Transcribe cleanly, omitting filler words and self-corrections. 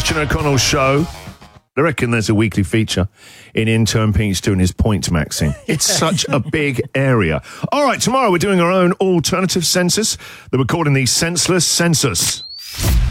Christian O'Connell show. I reckon there's a weekly feature in Intern Pete's doing his points maxing. It's such a big area. All right, tomorrow we're doing our own alternative census that we're calling the Senseless Census.